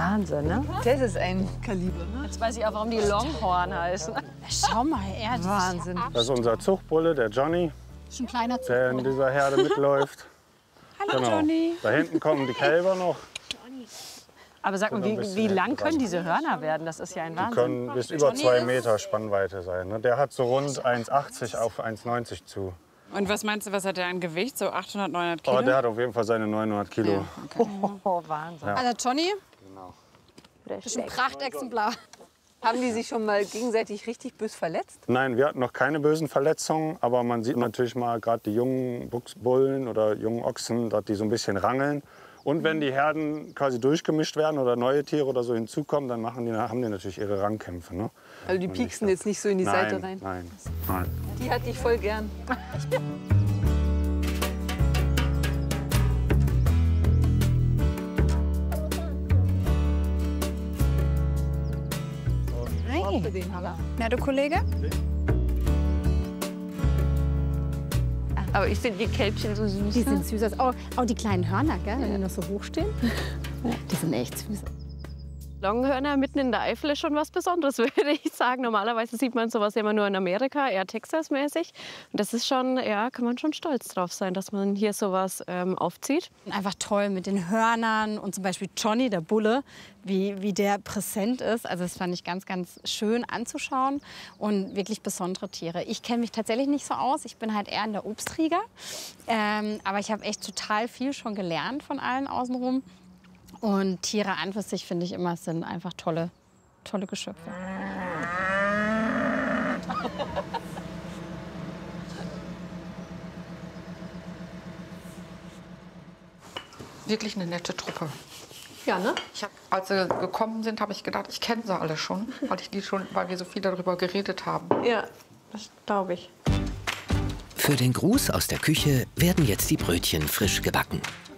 Wahnsinn, ne? Das ist ein Kaliber, ne? Jetzt weiß ich auch, warum die Longhorn heißen. Schau mal, er Wahnsinn. Das ist unser Zuchtbulle, der Johnny, ist ein kleiner der in dieser Herde mitläuft. Hallo Johnny. Da hinten kommen die Kälber noch. Aber sag mal, wie lang können diese Hörner werden? Das ist ja ein Die Wahnsinn. können bis über 2 Meter Spannweite sein. Ne? Der hat so rund 1,80 auf 1,90 zu. Und was meinst du, was hat der an Gewicht? So 800, 900 Kilo? Oh, der hat auf jeden Fall seine 900 Kilo. Ja, okay. Oh, Wahnsinn. Also Johnny, Genau. das ist ein Prachtexemplar. Haben die sich schon mal gegenseitig richtig bös verletzt? Nein, wir hatten noch keine bösen Verletzungen, aber man sieht natürlich mal gerade die jungen Bullen oder jungen Ochsen, dass die so ein bisschen rangeln. Und wenn die Herden quasi durchgemischt werden oder neue Tiere oder so hinzukommen, dann haben die natürlich ihre Rangkämpfe. Ne? Also die pieksen jetzt nicht so in die Seite rein? Nein. Die hatte ich voll gern. Hey. Na, du Kollege? Aber ich finde die Kälbchen so süß. Die sind süß. Auch die kleinen Hörner, gell, wenn die noch so hoch stehen. Die sind echt süß. Longhörner mitten in der Eifel ist schon was Besonderes, würde ich sagen. Normalerweise sieht man sowas immer nur in Amerika, eher Texas-mäßig. Und das ist schon, ja, kann man schon stolz drauf sein, dass man hier sowas aufzieht. Einfach toll mit den Hörnern und zum Beispiel Johnny, der Bulle, wie der präsent ist. Also das fand ich ganz, ganz schön anzuschauen und wirklich besondere Tiere. Ich kenne mich tatsächlich nicht so aus. Ich bin halt eher in der Obsttriega. Aber ich habe echt total viel schon gelernt von allen außenrum. Und Tiere an für sich, finde ich immer, sind einfach tolle Geschöpfe. Wirklich eine nette Truppe. Ja, ne? Als sie gekommen sind, habe ich gedacht, ich kenne sie alle schon, weil wir so viel darüber geredet haben. Ja, das glaube ich. Für den Gruß aus der Küche werden jetzt die Brötchen frisch gebacken.